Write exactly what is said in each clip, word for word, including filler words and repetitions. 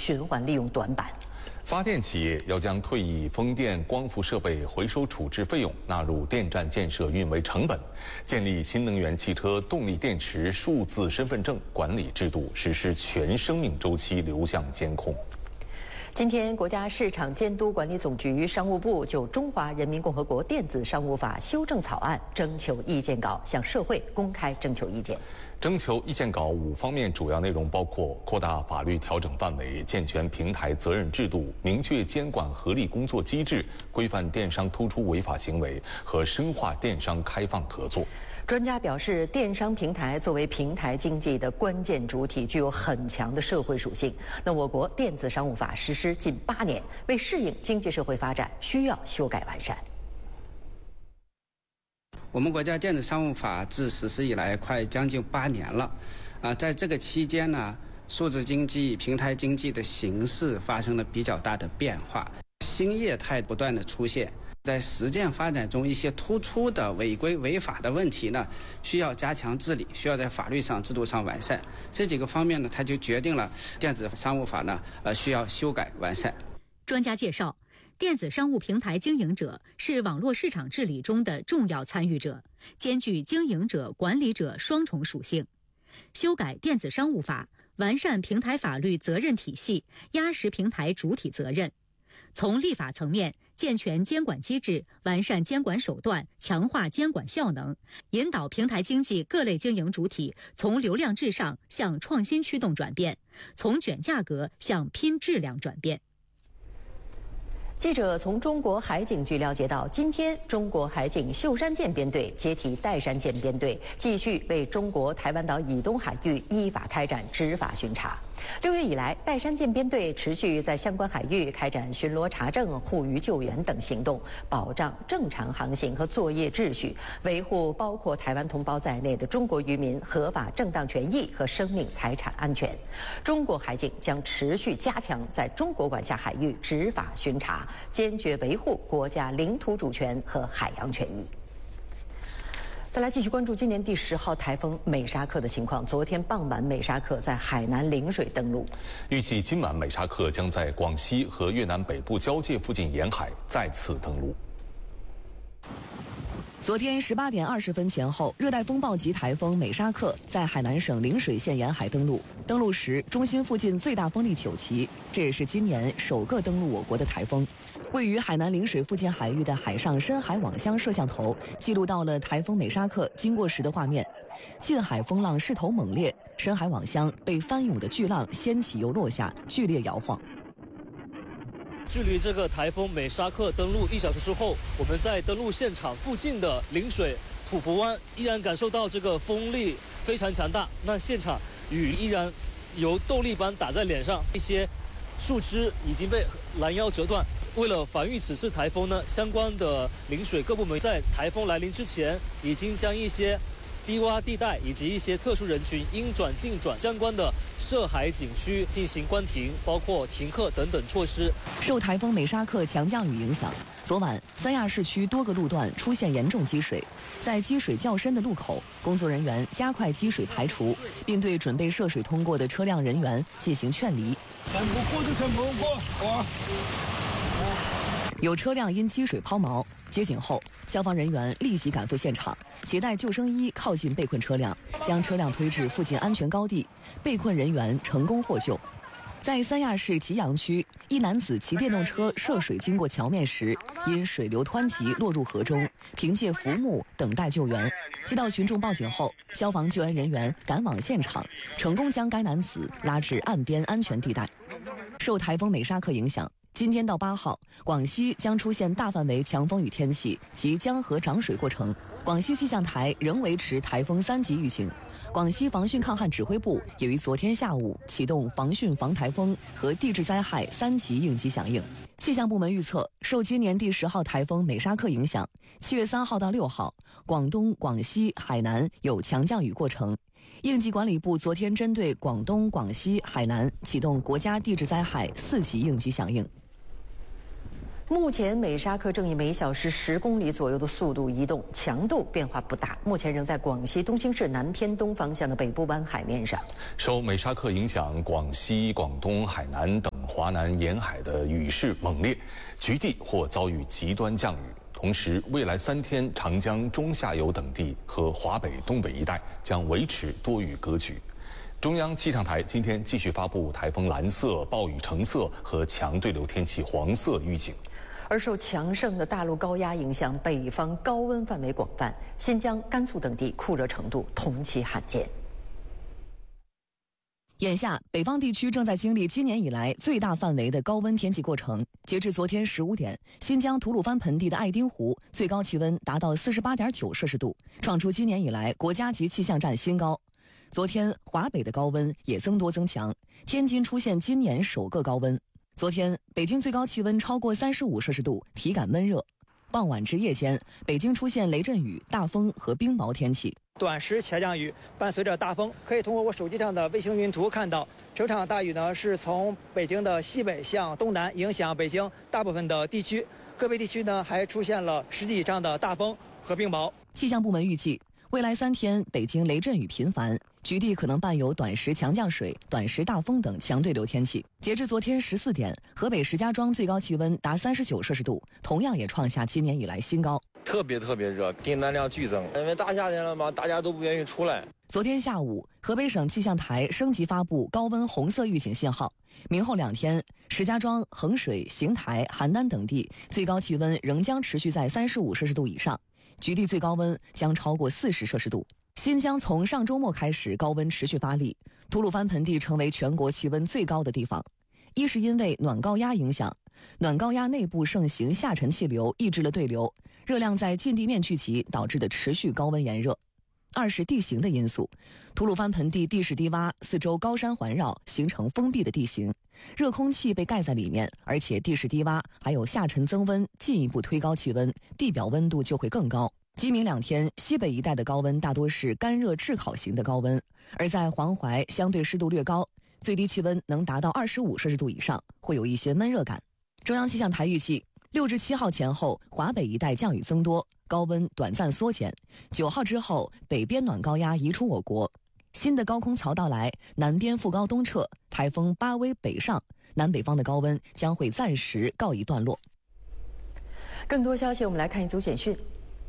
循环利用短板。 发电企业要将退役风电光伏设备回收处置费用纳入电站建设运维成本，建立新能源汽车动力电池数字身份证管理制度，实施全生命周期流向监控。 今天，国家市场监督管理总局、商务部就《中华人民共和国电子商务法》修正草案征求意见稿向社会公开征求意见。 征求意见稿五方面主要内容包括扩大法律调整范围、健全平台责任制度、明确监管合力工作机制、规范电商突出违法行为和深化电商开放合作。 专家表示，电商平台作为平台经济的关键主体，具有很强的社会属性。那我国电子商务法实施近八年，为适应经济社会发展，需要修改完善。 我们国家电子商务法自实施以来快将近八年了，啊，在这个期间呢，数字经济、平台经济的形势发生了比较大的变化，新业态不断的出现。在实践发展中，一些突出的违规违法的问题呢，需要加强治理，需要在法律上、制度上完善。这几个方面呢，它就决定了电子商务法呢，呃，需要修改完善。 专家介绍，电子商务平台经营者是网络市场治理中的重要参与者，兼具经营者、管理者双重属性。修改电子商务法，完善平台法律责任体系，压实平台主体责任。从立法层面，健全监管机制，完善监管手段，强化监管效能，引导平台经济各类经营主体从流量至上向创新驱动转变，从卷价格向拼质量转变。 记者从中国海警局了解到，今天中国海警秀山舰编队接替岱山舰编队，继续为中国台湾岛以东海域依法开展执法巡查。六月以来，岱山舰编队持续在相关海域开展巡逻查证、护渔救援等行动，保障正常航行和作业秩序，维护包括台湾同胞在内的中国渔民合法正当权益和生命财产安全。中国海警将持续加强在中国管辖海域执法巡查，坚决维护国家领土主权和海洋权益。再来继续关注今年第十号台风美沙克的情况。昨天傍晚，美沙克在海南陵水登陆， 预计今晚美沙克将在广西和越南北部交界附近沿海再次登陆。 昨天十八点二十分前后，热带风暴级台风美沙克在海南省陵水县沿海登陆。登陆时，中心附近最大风力九级，这也是今年首个登陆我国的台风。位于海南陵水附近海域的海上深海网箱摄像头记录到了台风美沙克经过时的画面。近海风浪势头猛烈，深海网箱被翻涌的巨浪掀起又落下，剧烈摇晃。 距离这个台风美沙克登陆一小时之后，我们在登陆现场附近的陵水土福湾依然感受到这个风力非常强大。那现场雨依然由豆粒般打在脸上，一些树枝已经被拦腰折断。为了防御此次台风呢，相关的陵水各部门在台风来临之前，已经将一些低洼地带以及一些特殊人群应转尽转相关的涉海景区进行关停，包括停课等等措施。 受台风美沙克强降雨影响，昨晚三亚市区多个路段出现严重积水，在积水较深的路口，工作人员加快积水排除，并对准备涉水通过的车辆人员进行劝离。 全不过就全不过，哇！ 有车辆因积水抛锚，接警后，消防人员立即赶赴现场，携带救生衣靠近被困车辆，将车辆推至附近安全高地，被困人员成功获救。在三亚市祁阳区，一男子骑电动车涉水经过桥面时，因水流湍急落入河中，凭借浮木等待救援。接到群众报警后，消防救援人员赶往现场，成功将该男子拉至岸边安全地带。受台风美沙克影响，今天到八号，广西将出现大范围强风雨天气及江河涨水过程。广西气象台仍维持台风三级预警。广西防汛抗旱指挥部也于昨天下午启动防汛防台风和地质灾害三级应急响应。气象部门预测，受今年第十号台风美沙克影响，七月三号到六号，广东、广西、海南有强降雨过程。应急管理部昨天针对广东、广西、海南启动国家地质灾害四级应急响应。 目前美沙克正以每小时十公里左右的速度移动，强度变化不大，目前仍在广西东兴市南偏东方向的北部湾海面上。 受美沙克影响，广西、广东、海南等华南沿海的雨势猛烈，局地或遭遇极端降雨。同时，未来三天，长江中下游等地和华北、东北一带将维持多雨格局。中央气象台今天继续发布台风蓝色、暴雨橙色和强对流天气黄色预警。 而受强盛的大陆高压影响，北方高温范围广泛，新疆、甘肃等地酷热程度同期罕见。 眼下，北方地区正在经历今年以来最大范围的高温天气过程。截至昨天十五点，新疆吐鲁番盆地的爱丁湖最高气温达到四十八点九摄氏度，创出今年以来国家级气象站新高。昨天，华北的高温也增多增强，天津出现今年首个高温。昨天，北京最高气温超过三十五摄氏度，体感闷热。傍晚至夜间，北京出现雷阵雨、大风和冰雹天气。 短时强降雨伴随着大风，可以通过我手机上的卫星云图看到，整场大雨呢是从北京的西北向东南影响北京大部分的地区，个别地区呢还出现了十级以上的大风和冰雹。 气象部门预计，未来三天北京雷阵雨频繁，局地可能伴有短时强降水、短时大风等强对流天气。截至昨天十四点，河北石家庄最高气温达三十九摄氏度，同样也创下今年以来新高。 特别特别热，订单量剧增，因为大夏天了嘛，大家都不愿意出来。 昨天下午，河北省气象台升级发布高温红色预警信号。明后两天，石家庄、衡水、邢台、邯郸等地最高气温仍将持续在三十五摄氏度以上，局地最高温将超过四十摄氏度。新疆从上周末开始高温持续发力，吐鲁番盆地成为全国气温最高的地方。一是因为暖高压影响，暖高压内部盛行下沉气流，抑制了对流，热量在近地面聚集，导致的持续高温炎热。二是地形的因素，吐鲁番盆地地势低洼，四周高山环绕，形成封闭的地形，热空气被盖在里面，而且地势低洼，还有下沉增温，进一步推高气温，地表温度就会更高。今明两天，西北一带的高温大多是干热炙烤型的高温，而在黄淮相对湿度略高，最低气温能达到二十五摄氏度以上，会有一些闷热感。中央气象台预计，六至七号前后，华北一带降雨增多，高温短暂缩减。九号之后，北边暖高压移出我国，新的高空槽到来，南边副高东撤，台风巴威北上，南北方的高温将会暂时告一段落。 更多消息，我们来看一组简讯。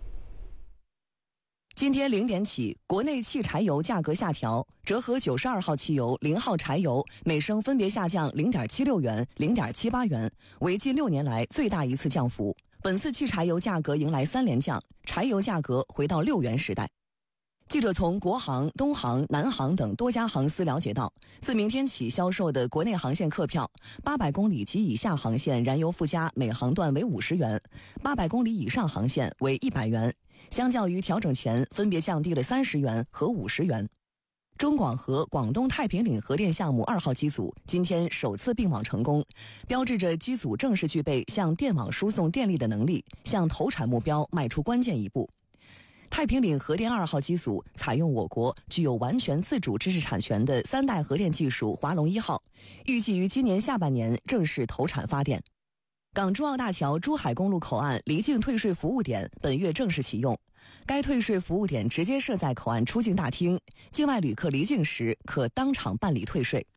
今天零点起，国内汽柴油价格下调，折合九十二号汽油、零号柴油每升分别下降零点七六元、零点七八元，为近六年来最大一次降幅。本次汽柴油价格迎来三连降，柴油价格回到六元时代。记者从国航、东航、南航等多家航司了解到，自明天起销售的国内航线客票，八百公里及以下航线燃油附加每航段为五十元，八百公里以上航线为一百元，相较于调整前分别降低了三十元和五十元。中广核广东太平岭核电项目二号机组今天首次并网成功，标志着机组正式具备向电网输送电力的能力，向投产目标迈出关键一步。太平岭核电二号机组采用我国具有完全自主知识产权的三代核电技术华龙一号，预计于今年下半年正式投产发电。港珠澳大桥珠海公路口岸离境退税服务点本月正式启用，该退税服务点直接设在口岸出境大厅，境外旅客离境时可当场办理退税。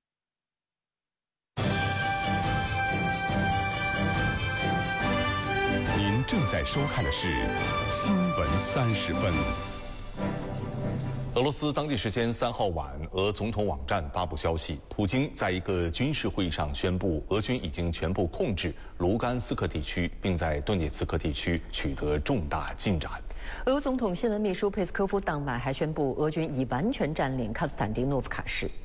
您正在收看的是新闻三十分。 俄罗斯当地时间三号晚，俄总统网站发布消息，普京在一个军事会议上宣布，俄军已经全部控制卢甘斯克地区，并在顿涅茨克地区取得重大进展。 俄总统新闻秘书佩斯科夫当晚还宣布，俄军已完全占领康斯坦丁诺夫卡市。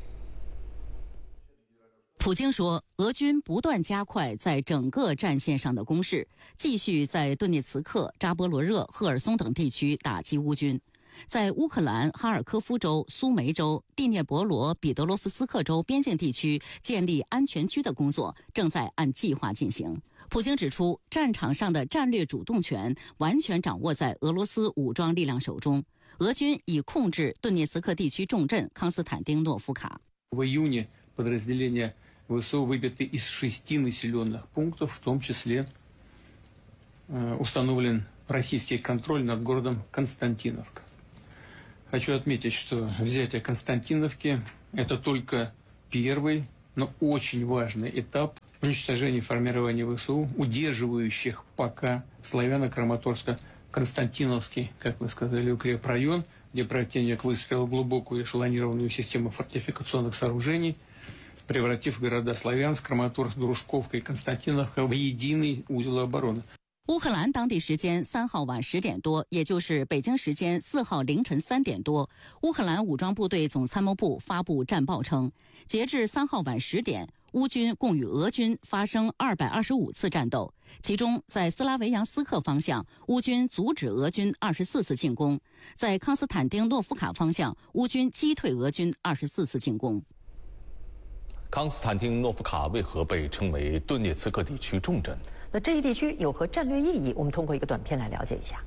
普京说，俄军不断加快在整个战线上的攻势，继续在顿涅茨克、扎波罗热、赫尔松等地区打击乌军。在乌克兰哈尔科夫州、苏梅州、第聂伯罗、彼得罗夫斯克州边境地区建立安全区的工作正在按计划进行。普京指出，战场上的战略主动权完全掌握在俄罗斯武装力量手中，俄军已控制顿涅茨克地区重镇康斯坦丁诺夫卡。 В июне подразделения ВСУ выбиты из шести населенных пунктов, в том числе установлен российский контроль над городом Константиновка. Хочу отметить, что взятие Константиновки – это только первый, но очень важный этап уничтожение формирования ВСУ, удерживающих пока Славяно-Краматорско-Константиновский, как вы сказали, укрепрайон, где противник выстроил глубокую эшелонированную систему фортификационных сооружений, превратив города Славянск, Краматорск, Дружковка и Константиновка в единый узел обороны. 乌克兰当地时间三号晚十点多，也就是北京时间四号凌晨三点多，乌克兰武装部队总参谋部发布战报称，截至三号晚十点，乌军共与俄军发生二百二十五次战斗，其中在斯拉维扬斯克方向，乌军阻止俄军二十四次进攻；在康斯坦丁诺夫卡方向，乌军击退俄军二十四次进攻。 康斯坦丁诺夫卡为何被称为顿涅茨克地区重镇？ 那这一地区有何战略意义？我们通过一个短片来了解一下。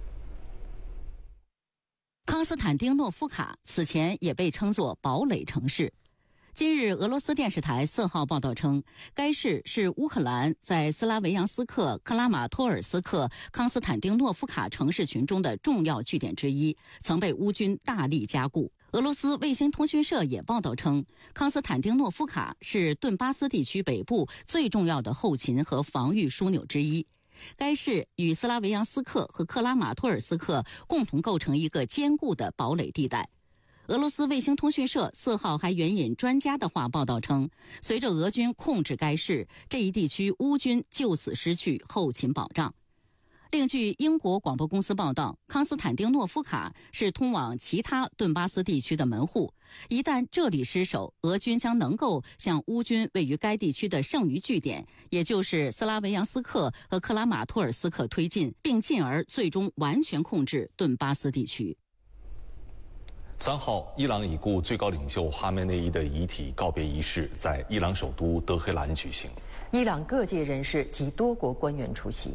康斯坦丁诺夫卡此前也被称作堡垒城市。今日，俄罗斯电视台四号报道称，该市是乌克兰在斯拉维扬斯克、克拉马托尔斯克、康斯坦丁诺夫卡城市群中的重要据点之一，曾被乌军大力加固。俄罗斯卫星通讯社也报道称，康斯坦丁诺夫卡是顿巴斯地区北部最重要的后勤和防御枢纽之一。该市与斯拉维扬斯克和克拉马托尔斯克共同构成一个坚固的堡垒地带。俄罗斯卫星通讯社四号还援引专家的话报道称，随着俄军控制该市，这一地区乌军就此失去后勤保障。另据英国广播公司报道，康斯坦丁诺夫卡是通往其他顿巴斯地区的门户。一旦这里失守，俄军将能够向乌军位于该地区的剩余据点，也就是斯拉维扬斯克和克拉马托尔斯克推进，并进而最终完全控制顿巴斯地区。 三号，伊朗已故最高领袖哈梅内伊的遗体告别仪式在伊朗首都德黑兰举行， 伊朗各界人士及多国官员出席。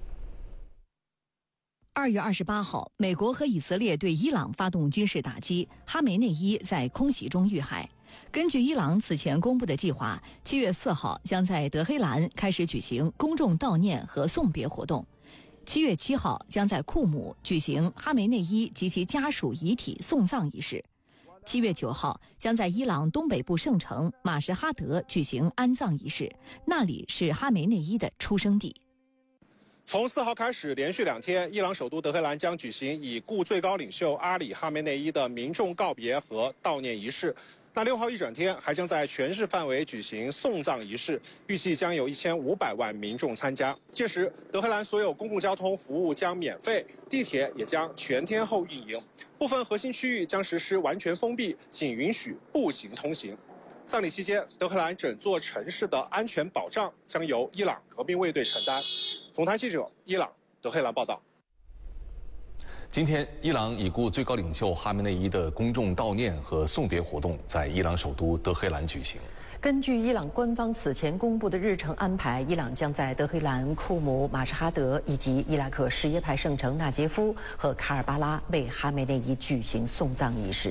二月二十八号，美国和以色列对伊朗发动军事打击，哈梅内伊在空袭中遇害。根据伊朗此前公布的计划，七月四号将在德黑兰开始举行公众悼念和送别活动。七月七号将在库姆举行哈梅内伊及其家属遗体送葬仪式。七月九号将在伊朗东北部圣城马什哈德举行安葬仪式，那里是哈梅内伊的出生地。 从四号开始，连续两天，伊朗首都德黑兰将举行已故最高领袖阿里·哈梅内伊的民众告别和悼念仪式。那六号一整天还将在全市范围举行送葬仪式，预计将有一千五百万民众参加。届时，德黑兰所有公共交通服务将免费，地铁也将全天候运营，部分核心区域将实施完全封闭，仅允许步行通行。葬礼期间，德黑兰整座城市的安全保障将由伊朗革命卫队承担。总台记者伊朗德黑兰报道。 今天，伊朗已故最高领袖哈梅内伊的公众悼念和送别活动在伊朗首都德黑兰举行。 根据伊朗官方此前公布的日程安排，伊朗将在德黑兰、库姆、马什哈德以及伊拉克什叶派圣城纳杰夫和卡尔巴拉为哈梅内伊举行送葬仪式。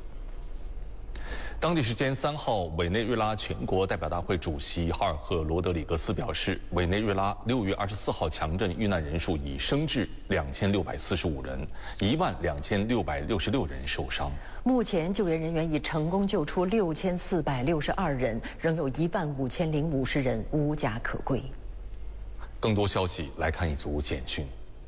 当地时间三号，委内瑞拉全国代表大会主席哈尔赫罗德里格斯表示，委内瑞拉六月二十四号强震遇难人数已升至两千六百四十五人，一万两千六百六十六人受伤。 目前救援人员已成功救出六千四百六十二人，仍有一万五千零五十人无家可归。 更多消息来看一组简讯。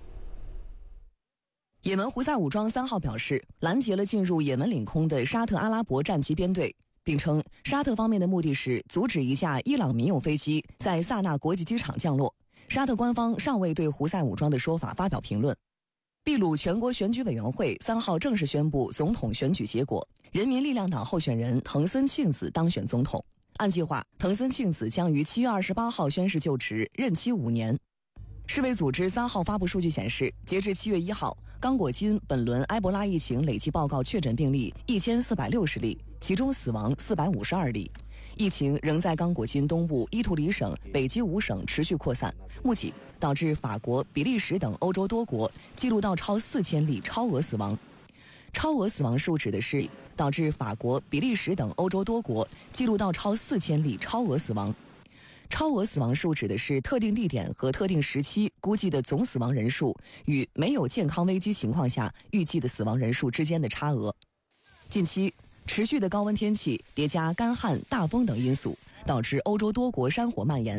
也门胡塞武装三号表示，拦截了进入也门领空的沙特阿拉伯战机编队，并称沙特方面的目的是阻止一架伊朗民用飞机在萨那国际机场降落。沙特官方尚未对胡塞武装的说法发表评论。秘鲁全国选举委员会三号正式宣布总统选举结果，人民力量党候选人藤森庆子当选总统。按计划，藤森庆子将于七月二十八号宣誓就职，任期五年。世卫组织三号发布数据显示，截至七月一号，刚果金本轮埃博拉疫情累计报告确诊病例一千四百六十例，其中死亡四百五十二例。疫情仍在刚果金东部伊图里省、北基五省持续扩散，目前导致法国、比利时等欧洲多国记录到超四千例超额死亡。超额死亡数指的是导致法国、比利时等欧洲多国记录到超四千例超额死亡。超额死亡数指的是特定地点和特定时期估计的总死亡人数与没有健康危机情况下预计的死亡人数之间的差额。近期持续的高温天气叠加干旱、大风等因素，导致欧洲多国山火蔓延，